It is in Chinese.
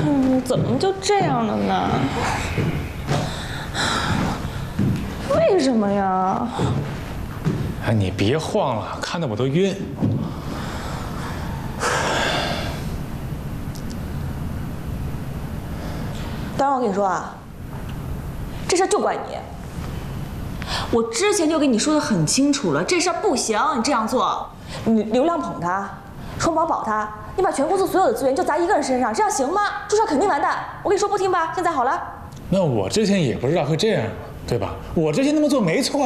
怎么就这样了呢？为什么呀？ 哎，你别晃了，看得我都晕。 当然，我跟你说啊，这事儿就怪你。我之前就跟你说的很清楚了，这事儿不行，你这样做，你流量捧他，充宝保他，你把全公司所有的资源就砸一个人身上，这样行吗？这事儿肯定完蛋。我跟你说不听吧，现在好了。 那我之前也不知道会这样，对吧？我之前那么做没错